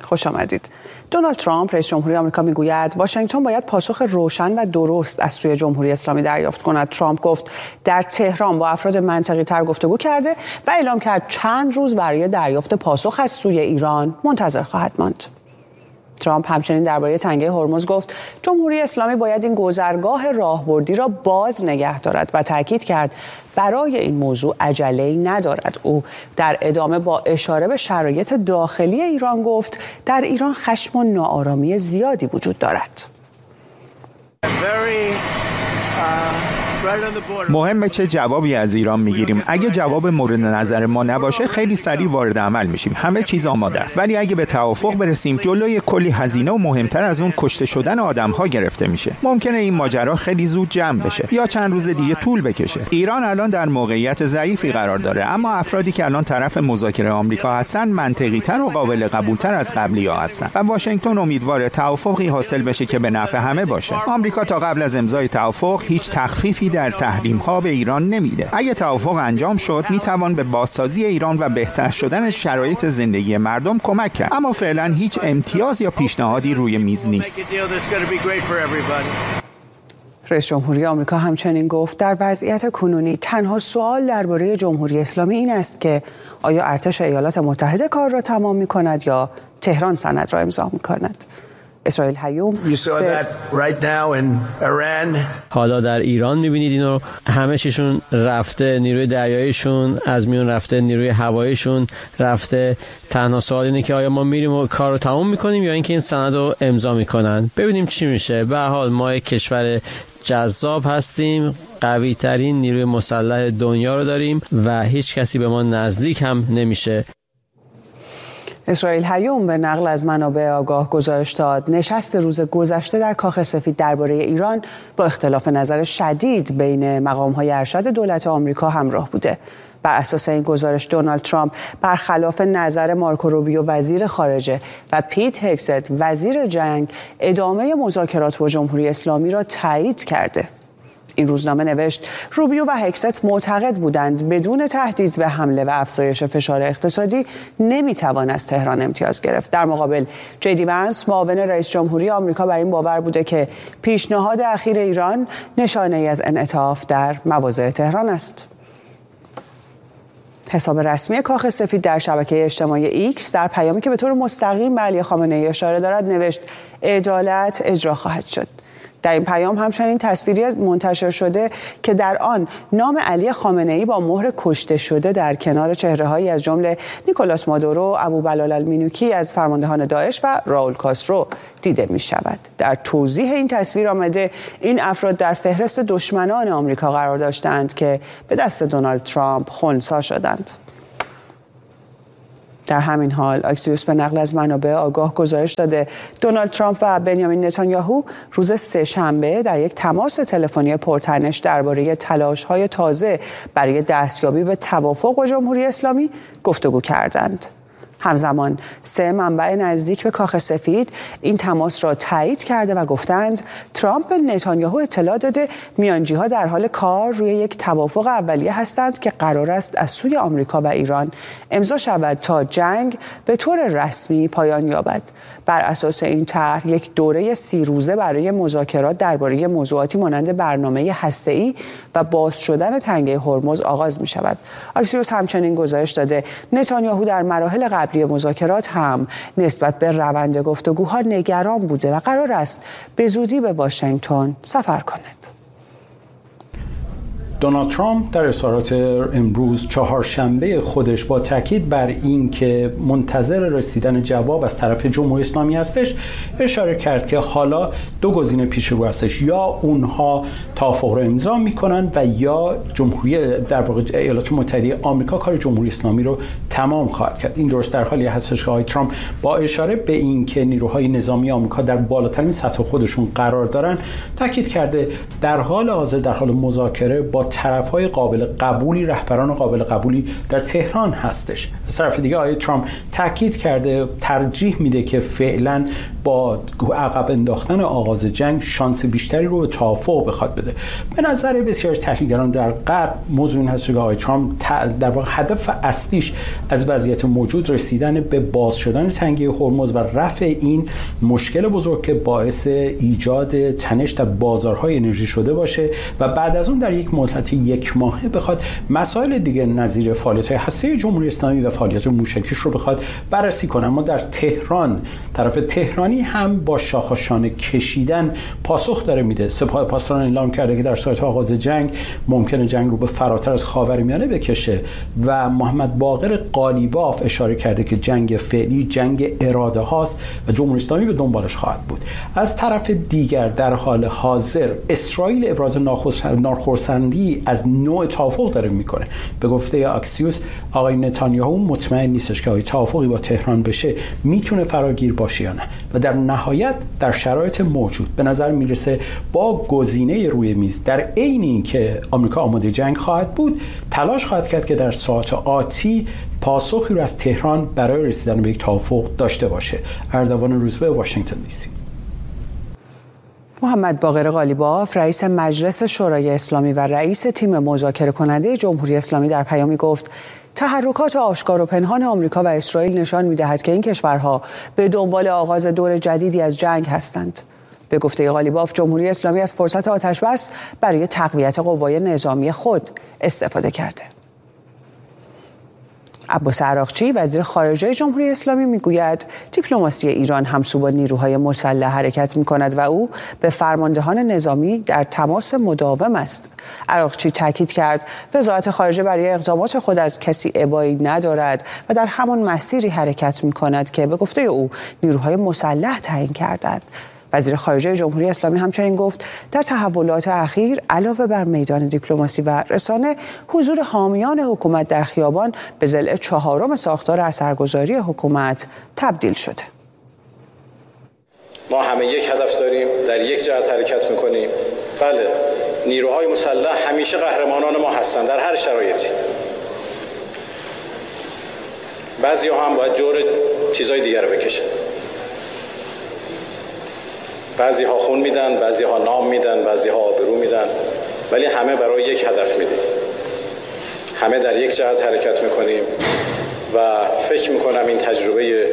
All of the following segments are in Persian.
خوش آمدید. دونالد ترامپ رئیس جمهوری آمریکا میگوید واشنگتن باید پاسخ روشن و درست از سوی جمهوری اسلامی دریافت کند. ترامپ گفت در تهران با افراد منطقی تر گفتگو کرده و اعلام کرد چند روز برای دریافت پاسخ از سوی ایران منتظر خواهد ماند. ترامپ همچنین درباره تنگه هرمز گفت جمهوری اسلامی باید این گذرگاه راهبردی را باز نگه دارد و تاکید کرد برای این موضوع عجله‌ای ندارد. او در ادامه با اشاره به شرایط داخلی ایران گفت در ایران خشم و ناآرامی زیادی وجود دارد. مهمه چه جوابی از ایران میگیریم. اگه جواب مورد نظر ما نباشه خیلی سریع وارد عمل میشیم. همه چیز آماده است. ولی اگه به توافق برسیم جلوی کلی هزینه و مهمتر از اون کشته شدن آدم‌ها گرفته میشه. ممکنه این ماجرا خیلی زود جمع بشه یا چند روز دیگه طول بکشه. ایران الان در موقعیت ضعیفی قرار داره، اما افرادی که الان طرف مذاکره آمریکا هستن منطقی‌تر و قابل قبول‌تر از قبلی‌ها هستن و واشنگتن امیدواره توافقی حاصل بشه که به نفع همه باشه. آمریکا تا قبل از امضای توافق هیچ تخفیفی در تحریم‌ها به ایران نمیده. اگه توافق انجام شد میتوان به بازسازی ایران و بهتر شدن شرایط زندگی مردم کمک کرد، اما فعلا هیچ امتیاز یا پیشنهادی روی میز نیست. رئیس جمهوری آمریکا همچنین گفت در وضعیت کنونی تنها سوال درباره جمهوری اسلامی این است که آیا ارتش ایالات متحده کار را تمام می‌کند یا تهران سند را امضا می‌کند. اسرائیل هیوم حالا در ایران می‌بینید اینو همه چیشون رفته، نیروی دریاییشون از میون رفته، نیروی هواییشون رفته. تنها سوال اینه که آیا ما میریم و کار رو تمام می‌کنیم یا اینکه این سند رو امضا می‌کنن. ببینیم چی میشه. به هر حال ما یک کشور جذاب هستیم، قوی ترین نیروی مسلح دنیا رو داریم و هیچ کسی به ما نزدیک هم نمیشه. اسرائیل هیوم به نقل از منابع آگاه گزارش داد نشست روز گذشته در کاخ سفید درباره ایران با اختلاف نظر شدید بین مقام‌های ارشد دولت آمریکا همراه بوده. بر اساس این گزارش دونالد ترامپ برخلاف نظر مارکو روبیو وزیر خارجه و پیت هگست وزیر جنگ ادامه مذاکرات با جمهوری اسلامی را تایید کرده. این روزنامه نوشت روبیو و هگست معتقد بودند بدون تهدید به حمله و افزایش فشار اقتصادی نمیتوان از تهران امتیاز گرفت. در مقابل جدی وانس معاون رئیس جمهوری آمریکا بر این باور بوده که پیشنهاد اخیر ایران نشانه‌ای از انعطاف در مواضع تهران است. حساب رسمی کاخ سفید در شبکه اجتماعی ایکس در پیامی که به طور مستقیم به علی خامنه‌ای اشاره دارد نوشت عدالت اجرا خواهد شد. در این پیام همچنین تصویری منتشر شده که در آن نام علی خامنه‌ای با مهر کشته شده در کنار چهره‌هایی از جمله نیکولاس مادورو، ابوبلال المینوکی از فرماندهان داعش و راول کاسترو دیده می‌شود. در توضیح این تصویر آمده این افراد در فهرست دشمنان آمریکا قرار داشتند که به دست دونالد ترامپ خنثی شدند. در همین حال اکسیوس به نقل از منابع آگاه گزارش داده دونالد ترامپ و بنیامین نتانیاهو روز سه‌شنبه در یک تماس تلفنی پرتنش درباره تلاش‌های تازه برای دستیابی به توافق با جمهوری اسلامی گفتگو کردند. همزمان 3 منبع نزدیک به کاخ سفید این تماس را تایید کرده و گفتند ترامپ به نتانیاهو اطلاع داده میانجی‌ها در حال کار روی یک توافق اولیه هستند که قرار است از سوی آمریکا و ایران امضا شود تا جنگ به طور رسمی پایان یابد. بر اساس این طرح یک دوره 30 روزه برای مذاکرات درباره موضوعاتی مانند برنامه هسته‌ای و باز شدن تنگه هرمز آغاز می شود. اکسیوس همچنین گزارش داده نتانیاهو در مراحل قبلی مذاکرات هم نسبت به روند گفتگوها نگران بوده و قرار است به زودی به واشنگتن سفر کند. دونالد ترامپ در اظهارات امروز چهارشنبه خودش با تاکید بر این که منتظر رسیدن جواب از طرف جمهوری اسلامی هستش اشاره کرد که حالا 2 گزینه پیش رو هستش، یا اونها توافق رو امضا میکنن و یا جمهوری در واقع ایالات متحده آمریکا کار جمهوری اسلامی رو تمام خواهد کرد. این درست در حالی هستش که آقای ترامپ با اشاره به این که نیروهای نظامی آمریکا در بالاترین سطح خودشون قرار دارن تاکید کرده در حال حاضر در حال مذاکره با طرف‌های قابل قبولی، رهبران قابل قبولی در تهران هستش. از طرف دیگه آقای ترامپ تاکید کرده ترجیح میده که فعلا با عقب انداختن آغاز جنگ شانس بیشتری رو به توافق بخواد بده. به نظر بسیاری از تحلیلگران در غرب موضوع این هست که آقای ترامپ در واقع هدف اصلیش از وضعیت موجود رسیدن به باز شدن تنگه هرمز و رفع این مشکل بزرگ که باعث ایجاد تنش در بازارهای انرژی شده باشه و بعد از اون در یک مدت یک ماهه بخواد مسائل دیگه نظیر فعالیت‌های هسته جمهوری اسلامی و فعالیت موشکیش رو بخواد بررسی کنه. اما در تهران طرف تهرانی هم با شاخ و شانه کشیدن پاسخ داره میده. سپاه پاسداران اعلام کرده که در صورت آغاز جنگ ممکنه جنگ رو به فراتر از خاورمیانه بکشه و محمد باقر قالیباف اشاره کرده که جنگ فعلی جنگ اراده هاست و جمهوری اسلامی به دنبالش خواهد بود. از طرف دیگر در حال حاضر اسرائیل ابراز ناخرسندی از نوع توافق داره میکنه. به گفته اکسیوس آقای نتانیاهو مطمئن نیستش که آیا توافقی با تهران بشه میتونه فراگیر باشه یا نه و در نهایت در شرایط موجود به نظر میرسه با گزینه روی میز در عین اینکه آمریکا آماده جنگ خواهد بود تلاش خواهد کرد که در ساعات آتی پاسخی رو از تهران برای رسیدن به یک توافق داشته باشه. اردوان روزبه، واشنگتن دی سی. محمد باقر قالیباف رئیس مجلس شورای اسلامی و رئیس تیم مذاکره کننده جمهوری اسلامی در پیامی گفت تحرکات آشکار و پنهان آمریکا و اسرائیل نشان می‌دهد که این کشورها به دنبال آغاز دور جدیدی از جنگ هستند. به گفته قالیباف جمهوری اسلامی از فرصت آتش‌بس برای تقویت قوای نظامی خود استفاده کرده. عباس عراقچی وزیر خارجه جمهوری اسلامی میگوید دیپلماسی ایران همسو با نیروهای مسلح حرکت می‌کند و او به فرماندهان نظامی در تماس مداوم است. عراقچی تاکید کرد وزارت خارجه برای اقدامات خود از کسی ابایی ندارد و در همان مسیری حرکت می‌کند که به گفته او نیروهای مسلح تعیین کردند. وزیر خارجه جمهوری اسلامی همچنین گفت در تحولات اخیر علاوه بر میدان دیپلماسی و رسانه حضور حامیان حکومت در خیابان به ضلع 4 ساختار اثرگذاری حکومت تبدیل شده. ما همه یک هدف داریم، در یک جهت حرکت میکنیم. بله، نیروهای مسلح همیشه قهرمانان ما هستند در هر شرایطی. بعضی‌ها هم باید جور چیزای دیگر رو بکشن. بعضی ها خون میدن، بعضی ها نام میدن، بعضی ها آبرو میدن، ولی همه برای یک هدف میدیم. همه در یک جهت حرکت میکنیم و فکر میکنم این تجربه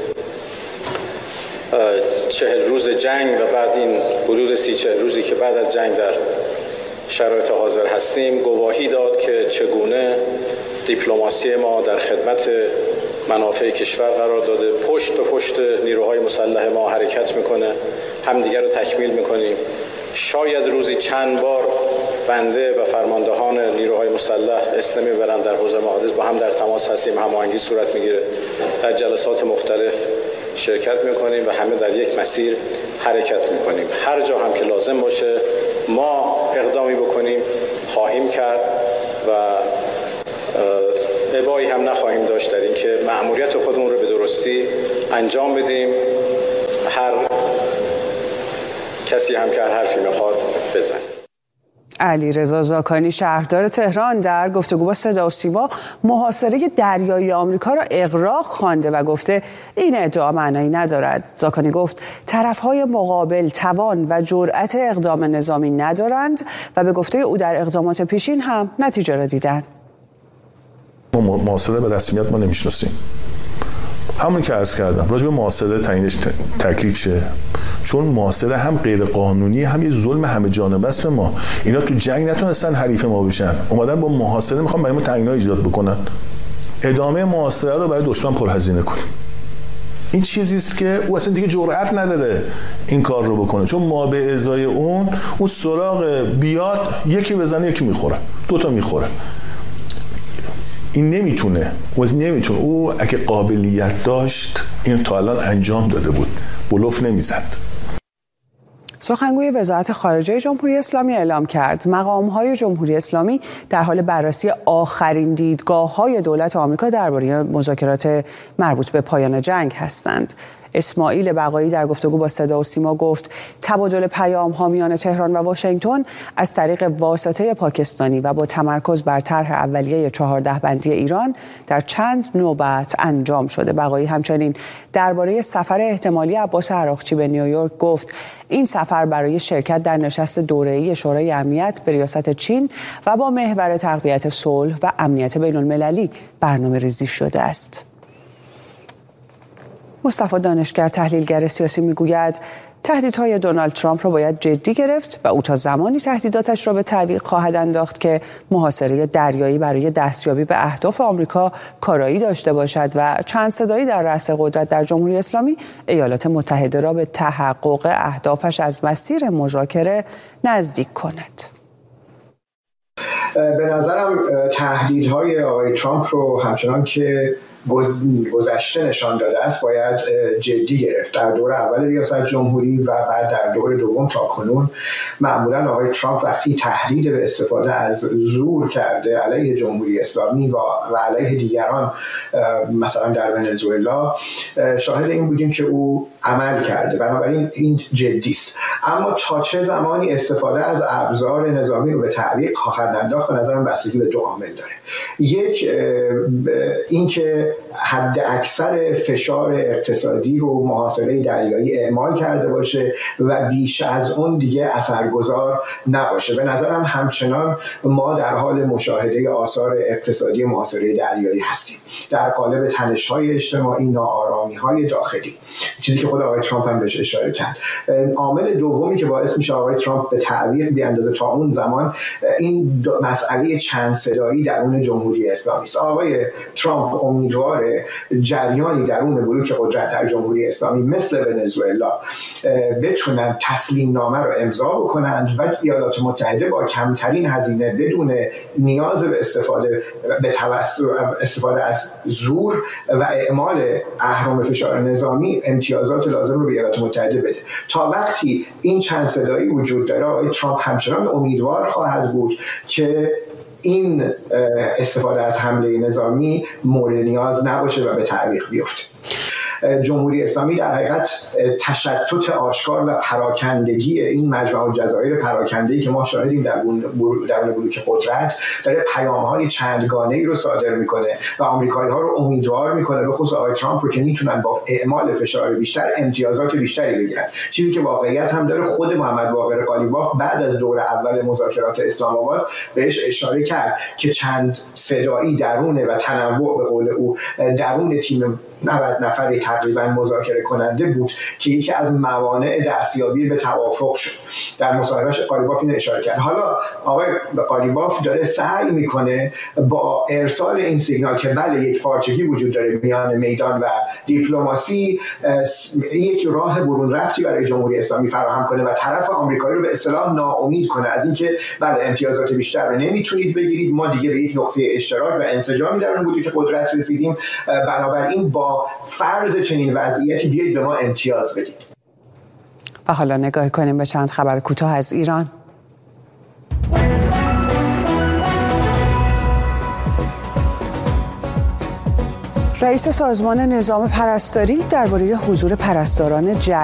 40 روز جنگ و بعد این حدود 30-40 روزی که بعد از جنگ در شرایط حاضر هستیم گواهی داد که چگونه دیپلماسی ما در خدمت منافع کشور قرار داده، پشت به پشت نیروهای مسلح ما حرکت میکنه، همدیگر رو تکمیل میکنیم. شاید روزی چند بار بنده و فرماندهان نیروهای مسلح اسلامی برن در حوزه محادث با هم در تماس هستیم، هماهنگی صورت میگیره، در جلسات مختلف شرکت میکنیم و همه در یک مسیر حرکت میکنیم. هر جا هم که لازم باشه ما اقدامی بکنیم خواهیم کرد و ابایی هم نخواهیم داشت در اینکه مأموریت خودمون رو به درستی انجام بدیم. هر کسی هم که هر حرفی میخواد بزنه. علیرضا زاکانی شهردار تهران در گفتگو با صدا و سیما محاصره دریایی آمریکا را اغراق خوانده و گفته این ادعا معنایی ندارد. زاکانی گفت طرف‌های مقابل توان و جرأت اقدام نظامی ندارند و به گفته او در اقدامات پیشین هم نتیجه را دیدند. محاصره به رسمیت ما نمیشناسیم. همونی که عرض کردم راجع به محاصره تعیینش تکلیف شه، چون محاصره هم غیر قانونی هم یه ظلم همه جانبه است به ما. اینا تو جنگ نتونستن حریف ما بشن، اومدن با محاصره میخوان برای ما تعیینات ایجاد بکنن. ادامه محاصره رو برای دشمن پرهزینه کنیم. این چیزی است که او اصلا دیگه جرأت نداره این کار رو بکنه، چون ما به ازای اون سراغ بیاد یکی بزنه یکی میخوره، 2 تا میخوره. این نمیتونه. او اگه قابلیت داشت این تا الان انجام داده بود، بلوف نمیزد. سخنگوی وزارت خارجه جمهوری اسلامی اعلام کرد مقام‌های جمهوری اسلامی در حال بررسی آخرین دیدگاه‌های دولت آمریکا درباره مذاکرات مربوط به پایان جنگ هستند. اسماعیل بقایی در گفتگو با صدا و سیما گفت تبادل پیام‌ها میان تهران و واشنگتن از طریق واسطه پاکستانی و با تمرکز بر طرح اولیه 14 بندی ایران در چند نوبت انجام شده. بقایی همچنین درباره سفر احتمالی عباس عراقچی به نیویورک گفت این سفر برای شرکت در نشست دوره‌ای شورای امنیت به ریاست چین و با محور تقویت صلح و امنیت بین‌المللی برنامه‌ریزی شده است. مصطفی دانشگر تحلیلگر سیاسی میگوید تهدیدهای دونالد ترامپ را باید جدی گرفت و او تا زمانی تهدیداتش را به تعویق خواهد انداخت که محاصره دریایی برای دستیابی به اهداف آمریکا کارایی داشته باشد و چند صدایی در رأس قدرت در جمهوری اسلامی ایالات متحده را به تحقق اهدافش از مسیر مذاکره نزدیک کند. به نظرم تهدیدهای آقای ترامپ رو همچنان که گذشته نشان داده است باید جدی گرفت. در دور اول ریاست جمهوری و بعد در دور دوم تا کنون معمولا آقای ترامپ وقتی تهدید به استفاده از زور کرده علیه جمهوری اسلامی و علیه دیگران مثلا در ونزوئلا شاهد این بودیم که او عمل کرده، بنابراین این جدی است. اما تا چه زمانی استفاده از ابزار نظامی رو به تعویق خواهد انداخت به نظرم بستگی به دو عامل داره. یک اینکه حد اکثر فشار اقتصادی رو محاصره دریایی اعمال کرده باشه و بیش از اون دیگه اثرگذار نباشه. به نظرم همچنان ما در حال مشاهده آثار اقتصادی محاصره دریایی هستیم در قالب تنش‌های اجتماعی، ناآرامی‌های داخلی، چیزی که خود آقای ترامپ هم بهش اشاره کرد. عامل دومی که باعث میشه آقای ترامپ به تعویق بیاندازه تا اون زمان این مسئله چند صدایی درون جمهوری اسلامی است. آقای ترامپ امیدوار جریانی درون بلوک قدرت در جمهوری اسلامی مثل ونزوئلا بتونن تسلیم نامه رو امضا بکنند و ایالات متحده با کمترین هزینه بدون نیاز به استفاده از زور و اعمال اهرم فشار نظامی امتیازات لازم رو به ایالات متحده بده. تا وقتی این چند صدایی وجود داره آقای ترامپ همچنان امیدوار خواهد بود که این استفاده از حمله نظامی مورد نیاز نباشه و به تعویق بیفته. جمهوری اسلامی در حقیقت تشتت آشکار و پراکندگی این مجمع الجزایر پراکنده‌ای که ما شاهدیم در بلوک قدرت داره پیام‌های چندگانه‌ای رو صادر میکنه و آمریکایی‌ها رو امیدوار میکنه، به خصوص آقای ترامپ رو، که میتونن با اعمال فشار بیشتر امتیازات بیشتری بگیرن. چیزی که واقعیت هم داره. خود محمد باقر قالیباف بعد از دور اول مذاکرات اسلام آباد بهش اشاره کرد که چند صدایی درونه و تنوع به قول او درون تیم 90 نفری تقریبا مذاکره کننده بود که یکی از موانع دستیابی به توافق شد. در مصاحبهش قالیباف اینو اشاره کرد. حالا آقای قالیباف داره سعی میکنه با ارسال این سیگنال که بله یک پارچگی وجود داره میان میدان و دیپلماسی، یک راه برون رفتی برای جمهوری اسلامی فراهم کنه و طرف آمریکایی رو به اصطلاح ناامید کنه از اینکه بله امتیازات بیشتر رو نمیتونید بگیرید، ما دیگه به یک نقطه اشتراک و انسجامی در اون بودی که قدرت رسیدیم، بنابراین با فرض چنین وضعیتی بیایید به ما امتیاز بدید. و حالا نگاه کنیم به چند خبر کوتاه از ایران. رئیس سازمان نظام پرستاری درباره حضور پرستاران